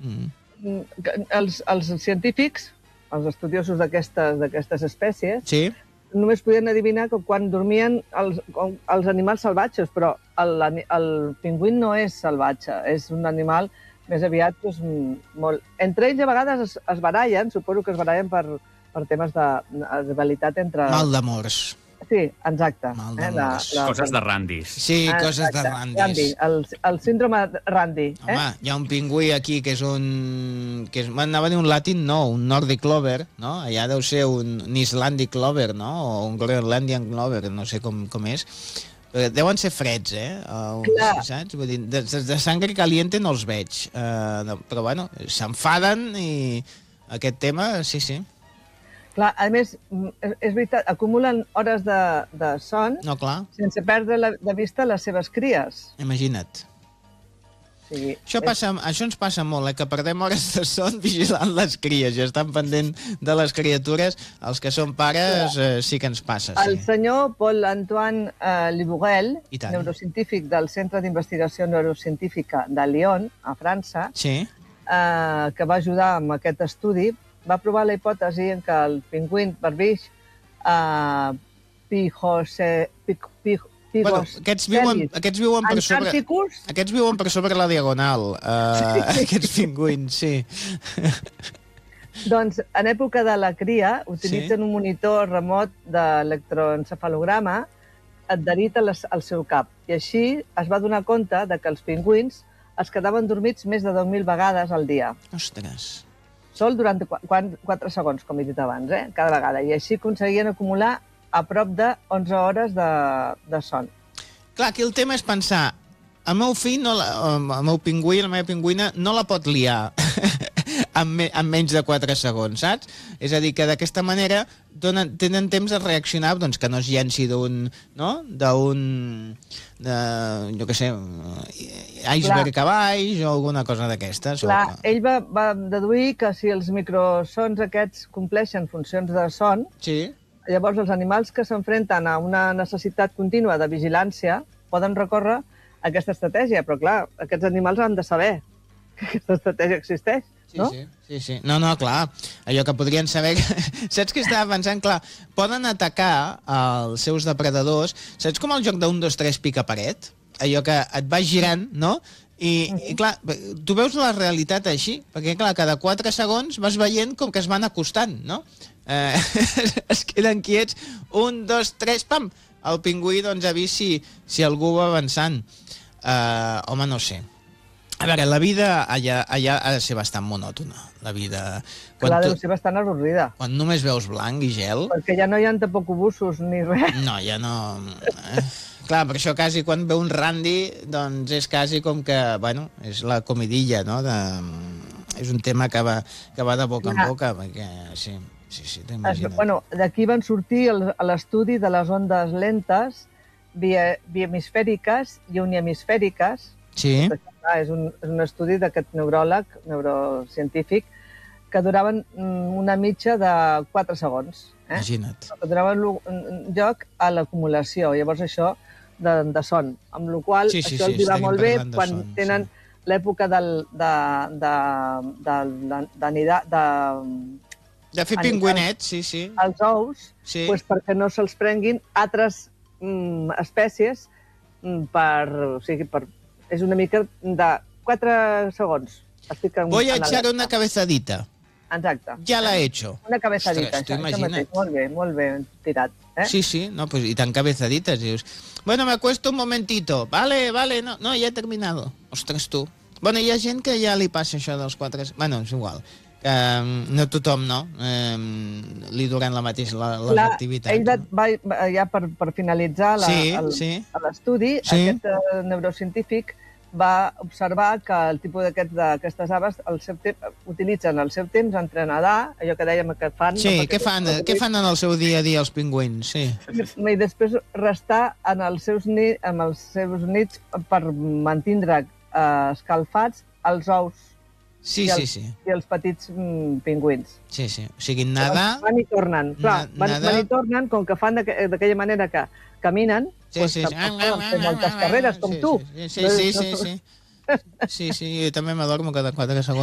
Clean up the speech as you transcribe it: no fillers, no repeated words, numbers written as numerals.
Els científics, els estudiosos d'aquestes espècies, Sí. només podien adivinar que quan dormien els animals salvatges, però el pingüí no és salvatge, és un animal més aviat molt... Entre ells a vegades es barallen, suposo que es barallen per temes de rivalitat entre... Mal d'amors. Sí, exacte. Mal d'amors. Coses de randis. Sí, coses de randis. El síndrome Randy. Home, hi ha un pingüí aquí que és un... M'anava a dir un latin, no, un Nordic Clover, no? Allà deu ser un Icelandic Clover, no? O un Groenlandian Clover, no sé com és. Deuen ser freds, saps? Vull dir, de sangre caliente no els veig. Però, bueno, s'enfaden i aquest tema, sí. Clar, a més, és veritat, acumulen hores de son sense perdre de vista les seves cries. Imagina't. Sí, això ens passa molt, que perdem hores de son vigilant les cries i estan pendent de les criatures. Els que són pares sí que ens passa. El senyor Paul-Antoine Libourel, neurocientífic del Centre d'Investigació Neurocientífica de Lyon, a França, que va ajudar amb aquest estudi, va provar la hipòtesi en què el pingüí barbix aquests viuen per sobre la diagonal, aquests pingüins, sí. Doncs en època de la cria utilitzen un monitor remot d'electroencefalograma adherit al seu cap. I així es va donar compte que els pingüins es quedaven dormits més de 10.000 vegades al dia. Ostres! Sol durant 4 segons, com he dit abans, cada vegada. I així aconseguien acumular a prop de 11 hores de son. Clar, aquí el tema és pensar, el meu fill, el meu pingüí, la meva pingüina, no la pot liar en menys de 4 segons, saps? És a dir, que d'aquesta manera tenen temps de reaccionar, doncs que no es llenci jo què sé, iceberg a baix o alguna cosa d'aquestes. Clar, ell va deduir que si els microsons aquests compleixen funcions de son, llavors els animals que s'enfrenten a una necessitat contínua de vigilància poden recórrer a aquesta estratègia, però clar, aquests animals han de saber que aquesta estratègia existeix. Sí. No, clar. Allò que podrien saber... Saps què estava pensant? Clar, poden atacar els seus depredadors. Saps com el joc d'1, 2, 3 pica paret? Allò que et vas girant, no? I clar, tu veus la realitat així? Perquè, clar, cada 4 segons vas veient com que es van acostant, no? Es queden quiets. 1, 2, 3, pam! El pingüí, doncs, ha vist si algú va avançant. Home, no sé. A veure, la vida allà ha de ser bastant monòtona. La vida... Clar, deu ser bastant avorrida. Quan només veus blanc i gel... Perquè ja no hi ha tapacubussos ni res. No, ja no... Clar, per això quasi quan veu un randy, doncs és quasi com que, bueno, és la comidilla, no? És un tema que va de boca en boca, perquè sí, t'imagines. Bueno, d'aquí van sortir l'estudi de les ondes lentes biemisfèriques i unihemisfèriques. Sí. És un estudi d'aquest neurocientífic que duraven una mitja de 4 segons. Imagina't. Que donaven lloc a l'acumulació, llavors això de son. Amb la qual cosa això els va molt bé quan tenen l'època de fer pingüinets, sí. Els ous, perquè no se'ls prenguin altres espècies és una mica de 4 segons. Voy a echar una cabezadita. Exacte. Ya la he hecho. Una cabezadita. Ostres, t'imagina't. Molt bé tirat. Sí, no, pues y tan cabezaditas. Dius, bueno, me acuesto un momentito. Vale, no, ya he terminado. Ostres, tu. Bueno, hi ha gent que ja li passa això dels 4... Bueno, és igual. No tothom, no? Li duren la mateixa l'activitat. Ell va, ja per finalitzar l'estudi, aquest neurocientífic va observar que el tipus d'aquestes aves utilitzen el seu temps entre nedar, allò que dèiem que fan... Sí, què fan en el seu dia a dia els pingüins? Sí. I després restar en els seus nits per mantindre escalfats els ous i els petits pingüins. Sí. O sigui, nedar... Van i tornen. Clar, van i tornen, com que fan d'aquella manera que caminen, doncs poden fer moltes carreres, com tu. Sí, jo també m'adormo cada 4 segons.